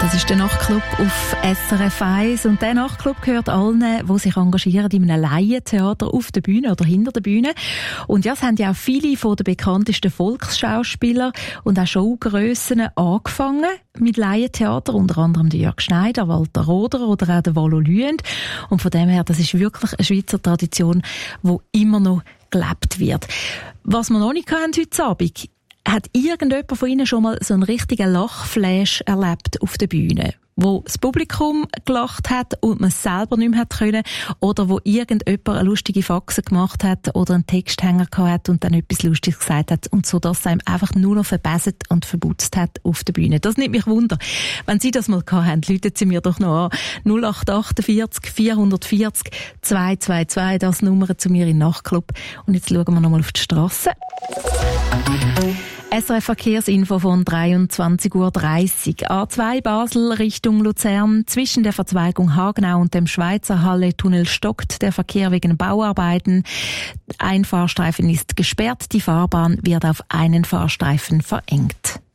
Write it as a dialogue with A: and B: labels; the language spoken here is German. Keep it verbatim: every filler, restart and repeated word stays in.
A: Das ist der Nachtclub auf S R F eins und der Nachtclub gehört allen, die sich engagieren in einem Laientheater auf der Bühne oder hinter der Bühne. Und ja, es haben ja auch viele von den bekanntesten Volksschauspielern und auch Showgrössen angefangen mit Laientheater, unter anderem der Jörg Schneider, Walter Roder oder auch der Valo Lüend. Und von dem her, das ist wirklich eine Schweizer Tradition, die immer noch gelebt wird. Was wir noch nicht haben heute Abend, hat irgendjemand von Ihnen schon mal so einen richtigen Lachflash erlebt auf der Bühne? Wo das Publikum gelacht hat und man es selber nicht mehr können, oder wo irgendjemand eine lustige Faxe gemacht hat oder einen Texthänger gehabt hat und dann etwas Lustiges gesagt hat und so, dass es einem einfach nur noch verbesselt und verbutzt hat auf der Bühne. Das nimmt mich Wunder. Wenn Sie das mal gehabt haben, rufen Sie mir doch noch an. null acht achtundvierzig vierhundertvierzig zweihundertzweiundzwanzig, das Nummer zu mir in den Nachtclub. Und jetzt schauen wir noch mal auf die Strasse. S R F Verkehrsinfo von dreiundzwanzig Uhr dreißig. A zwei Basel Richtung Luzern. Zwischen der Verzweigung Hagenau und dem Schweizer Halle-Tunnel stockt der Verkehr wegen Bauarbeiten. Ein Fahrstreifen ist gesperrt. Die Fahrbahn wird auf einen Fahrstreifen verengt.